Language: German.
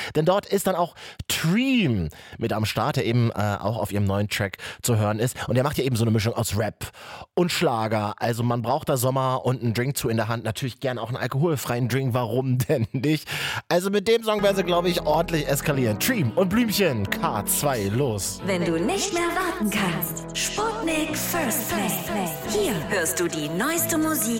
denn dort ist dann auch Dream mit am Start, der eben auch auf ihrem neuen Track zu hören ist. Und der macht ja eben so eine Mischung aus Rap und Schlager. Also man braucht da Sommer und einen Drink zu in der Hand. Natürlich gerne auch einen alkoholfreien Drink, warum denn nicht? Also mit dem Song werden sie, glaube ich, ordentlich eskalieren. Dream und Blümchen, K2, los. Wenn du nicht mehr warten kannst, Sputnik First Play. Hier hörst du die neueste Musik